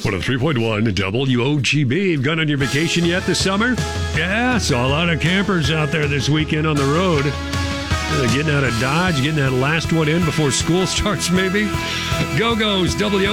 103.1 WOGB. Gone on your vacation yet this summer? Yeah, saw a lot of campers out there this weekend on the road. Getting out of Dodge, getting that last one in before school starts maybe. Go-Go's,